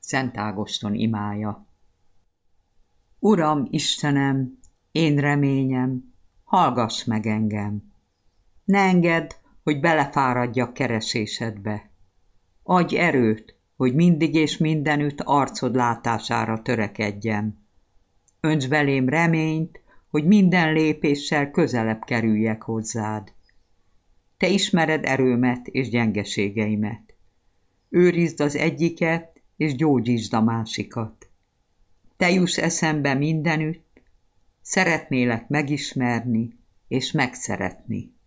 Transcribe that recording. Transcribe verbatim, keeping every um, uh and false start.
Szent Ágoston imája. Uram, Istenem, én reményem, hallgass meg engem. Ne engedd, hogy belefáradjak keresésedbe. Adj erőt, hogy mindig és mindenütt arcod látására törekedjem. Önts belém reményt, hogy minden lépéssel közelebb kerüljek hozzád. Te ismered erőmet és gyengeségeimet. Őrizd az egyiket, és gyógyítsd a másikat. Te juss eszembe mindenütt, szeretnélek megismerni és megszeretni.